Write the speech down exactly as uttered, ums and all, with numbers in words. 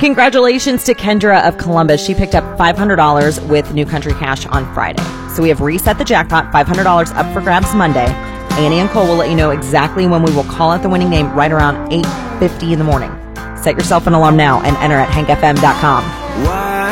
Congratulations to Kendra of Columbus. She picked up five hundred dollars with New Country Cash on Friday. So we have reset the jackpot, five hundred dollars up for grabs Monday. Annie and Cole will let you know exactly when we will call out the winning name right around eight fifty in the morning. Set yourself an alarm now and enter at hank f m dot com.